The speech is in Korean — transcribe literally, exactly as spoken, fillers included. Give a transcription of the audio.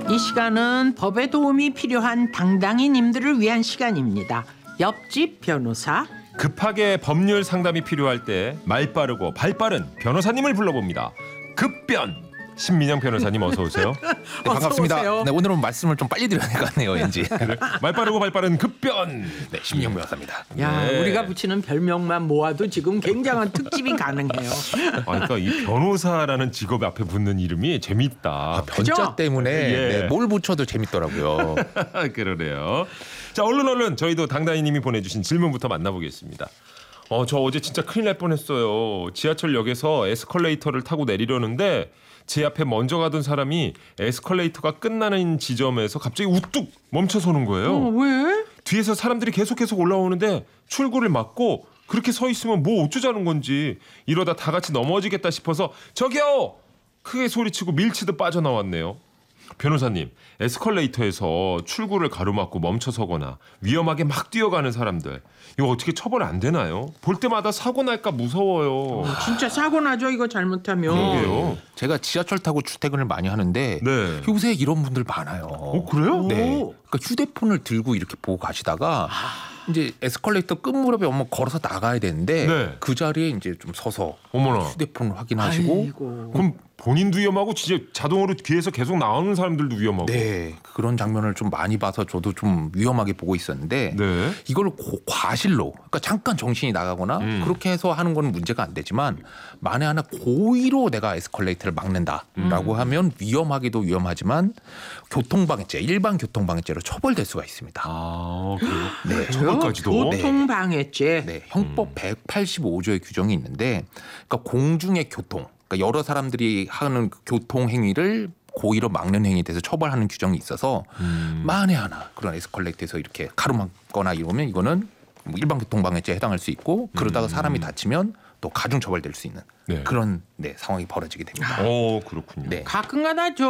이 시간은 법에 도움이 필요한 당당히님들을 위한 시간입니다. 옆집 변호사. 급하게 법률 상담이 필요할 때 말 빠르고 발 빠른 변호사님을 불러봅니다. 급변 신민영 변호사님 어서 오세요. 네, 반갑습니다. 어서 오세요. 네, 오늘은 말씀을 좀 빨리 드려야 될 것 같네요, 왠지. 그래? 말 빠르고 발 빠른 급변. 네, 신민영 변호사입니다. 야, 네. 우리가 붙이는 별명만 모아도 지금 굉장한 특집이 가능해요. 아, 그러니까 이 변호사라는 직업 앞에 붙는 이름이 재밌다. 아, 변자 그죠? 때문에 예. 네, 뭘 붙여도 재밌더라고요. 그러네요. 자, 얼른 얼른 저희도 당당히님이 보내주신 질문부터 만나보겠습니다. 어, 저 어제 진짜 큰일 날 뻔했어요. 지하철역에서 에스컬레이터를 타고 내리려는데 제 앞에 먼저 가던 사람이 에스컬레이터가 끝나는 지점에서 갑자기 우뚝 멈춰서는 거예요. 어, 왜? 뒤에서 사람들이 계속 계속 올라오는데 출구를 막고 그렇게 서 있으면 뭐 어쩌자는 건지 이러다 다 같이 넘어지겠다 싶어서 저기요! 크게 소리치고 밀치듯 빠져나왔네요. 변호사님, 에스컬레이터에서 출구를 가로막고 멈춰서거나 위험하게 막 뛰어가는 사람들 이거 어떻게 처벌 안 되나요? 볼 때마다 사고 날까 무서워요. 진짜 사고 나죠, 이거 잘못하면. 그러게요. 제가 지하철 타고 출퇴근을 많이 하는데 네. 요새 이런 분들 많아요. 어, 그래요? 오. 네. 그러니까 휴대폰을 들고 이렇게 보고 가시다가 이제 에스컬레이터 끝무렵에 오면 걸어서 나가야 되는데 네. 그 자리에 이제 좀 서서 어머나. 휴대폰 확인하시고 아이고. 그럼 본인도 위험하고 진짜 자동으로 뒤에서 계속 나오는 사람들도 위험하고. 네, 그런 장면을 좀 많이 봐서 저도 좀 위험하게 보고 있었는데 네. 이걸 고- 과실로 그러니까 잠깐 정신이 나가거나 음. 그렇게 해서 하는 건 문제가 안 되지만 만에 하나 고의로 내가 에스컬레이터를 막는다라고 음. 하면 위험하기도 위험하지만 교통방해죄, 일반 교통방해죄로 처벌될 수가 있습니다. 아, 그래요? 네, 처벌까지도. 교통방해죄. 네, 형법 백팔십오 조의 규정이 있는데 그러니까 공중의 교통, 그러니까 여러 사람들이 하는 그 교통 행위를 고의로 막는 행위에 대해서 처벌하는 규정이 있어서 음. 만에 하나 그런 에스컬레이터에서 이렇게 가로막거나 이러면 이거는 뭐 일반 교통방해죄에 해당할 수 있고 그러다가 사람이 다치면 또 가중처벌될 수 있는 네. 그런 네, 상황이 벌어지게 됩니다. 어, 그렇군요. 네. 가끔가다 저